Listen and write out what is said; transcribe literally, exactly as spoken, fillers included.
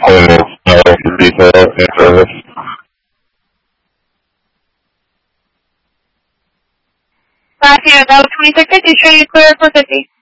Hello, uh, for detail and service. Last year, that was twenty-six fifty, show you clear for fifty.